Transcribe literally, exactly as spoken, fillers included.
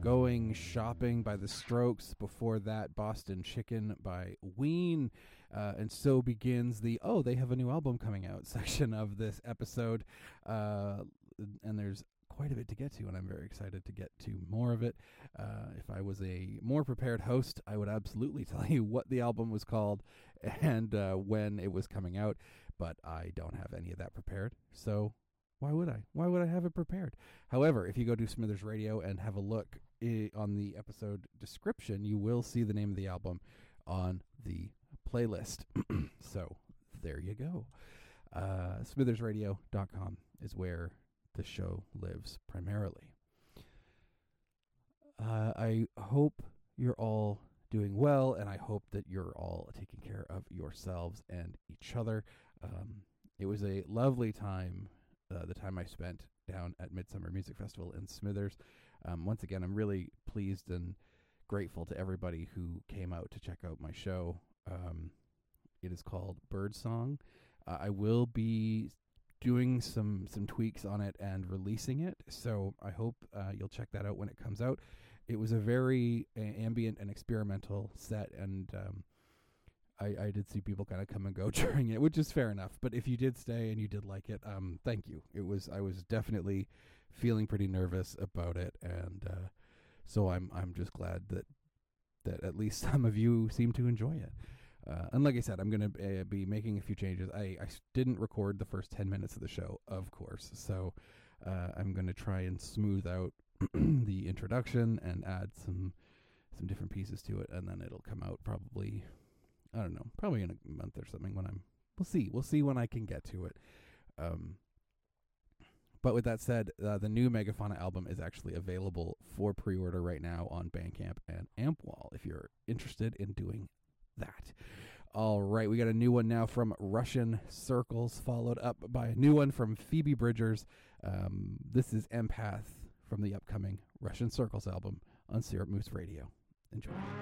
Going Shopping by The Strokes. Before that, Boston Chicken by Ween. Uh, and so begins the, oh, they have a new album coming out section of this episode. Uh, and there's quite a bit to get to, and I'm very excited to get to more of it. Uh, if I was a more prepared host, I would absolutely tell you what the album was called and uh, when it was coming out, but I don't have any of that prepared, so why would I? Why would I have it prepared? However, if you go to Smithers Radio and have a look I- on the episode description, you will see the name of the album on the playlist. So there you go. Uh, smithers radio dot com is where the show lives primarily. Uh, I hope you're all doing well, and I hope that you're all taking care of yourselves and each other. Um, it was a lovely time, uh, the time I spent down at Midsummer Music Festival in Smithers. Um, once again, I'm really pleased and grateful to everybody who came out to check out my show. Um, it is called Birdsong. Uh, I will be doing some some tweaks on it and releasing it, so I hope uh, you'll check that out when it comes out. It was a very uh, ambient and experimental set, and um, I, I did see people kind of come and go during it, which is fair enough. But if you did stay and you did like it, um, thank you. It was I was definitely feeling pretty nervous about it, and uh, so I'm I'm just glad that that at least some of you seem to enjoy it. Uh, and like I said, I'm going to uh, be making a few changes. I, I didn't record the first ten minutes of the show, of course. So uh, I'm going to try and smooth out the introduction and add some some different pieces to it. And then it'll come out probably, I don't know, probably in a month or something when I'm, we'll see. We'll see when I can get to it. Um, but with that said, uh, the new Megafauna album is actually available for pre-order right now on Bandcamp and Ampwall if you're interested in doing that. All right, we got a new one now from Russian Circles, followed up by a new one from Phoebe Bridgers. Um, this is Empath from the upcoming Russian Circles album on Syrup Moose Radio. Enjoy.